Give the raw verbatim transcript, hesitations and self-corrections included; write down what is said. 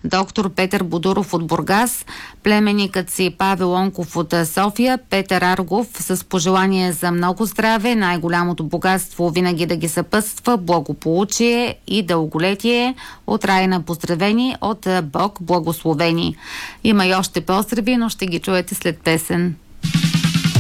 доктор Петър Бодуров от Бургас, племенникът си Павел Онков от София, Петър Аргов с пожелание за много здраве, най-голямото богатство винаги да ги съпътства, благополучие и дълголетие. От Райна поздравени, от Бог благословени. Има и още поздрави, но ще ги чуете след песен.